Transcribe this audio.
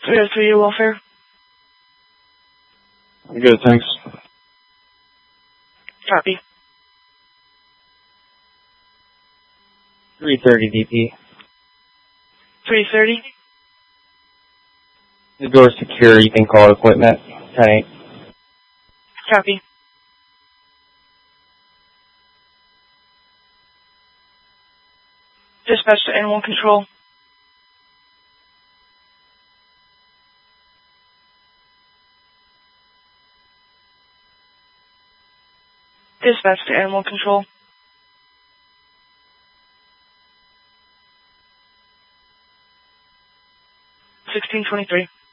303 your welfare. I'm good, thanks. Copy. 330 DP. 330. The door's secure, you can call equipment. 10-8. Copy. Dispatch to animal control. Dispatch to animal control. $1623.